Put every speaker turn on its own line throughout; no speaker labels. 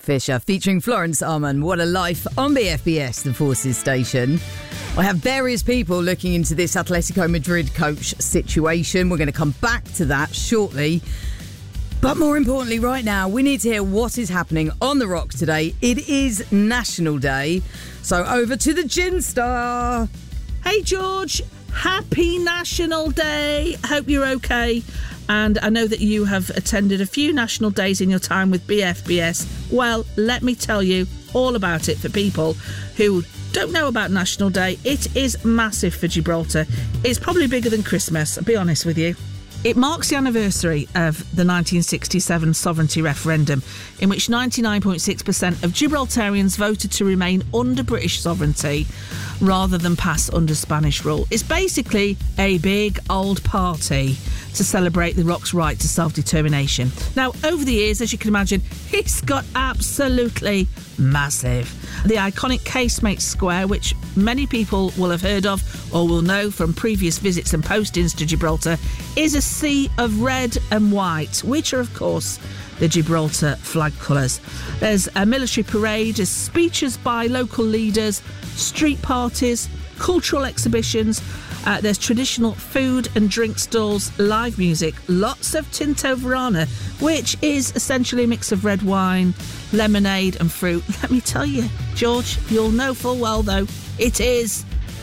Fisher featuring Florence Arman. What a Life on BFBS, the Forces station. I have various people looking into this Atletico Madrid coach situation. We're going to come back to that shortly. But more importantly, right now, we need to hear what is happening on the Rocks today. It is National Day. So over to the Gin Star.
Hey, George. Happy National Day. Hope you're okay. And I know that you have attended a few National Days in your time with BFBS. Well, let me tell you all about it for people who don't know about National Day. It is massive for Gibraltar. It's probably bigger than Christmas, I'll be honest with you. It marks the anniversary of the 1967 sovereignty referendum, in which 99.6% of Gibraltarians voted to remain under British sovereignty rather than pass under Spanish rule. It's basically a big old party to celebrate the Rock's right to self-determination. Now, over the years, as you can imagine, it's got absolutely massive. The iconic Casemate Square, which many people will have heard of or will know from previous visits and postings to Gibraltar, is a sea of red and white, which are, of course, the Gibraltar flag colours. There's a military parade, there's speeches by local leaders, street parties, cultural exhibitions, there's traditional food and drink stalls, live music, lots of Tinto Verona, which is essentially a mix of red wine, lemonade and fruit. Let me tell you, George, you'll know full well, though, it is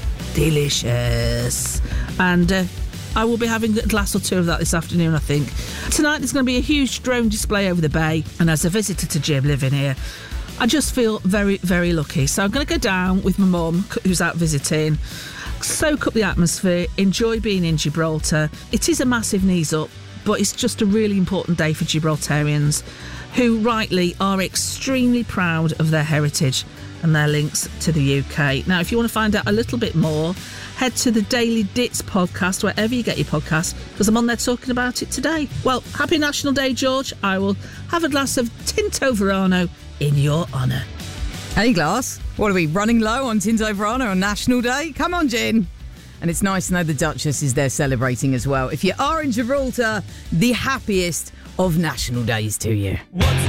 delicious. And I will be having a glass or two of that this afternoon, I think. Tonight there's going to be a huge drone display over the bay, and as a visitor to Gib living here, I just feel very, very lucky. So I'm going to go down with my mum, who's out visiting, soak up the atmosphere, enjoy being in Gibraltar. It is a massive knees up, but it's just a really important day for Gibraltarians who rightly are extremely proud of their heritage and their links to the UK. Now, if you want to find out a little bit more, head to the Daily Dits podcast, wherever you get your podcast, because I'm on there talking about it today. Well, happy National Day, George. I will have a glass of Tinto Verano in your honour.
Hey, glass. What are we, running low on Tinto Verano on National Day? Come on, Gin. And it's nice to know the Duchess is there celebrating as well. If you are in Gibraltar, the happiest of National Days to you.
What's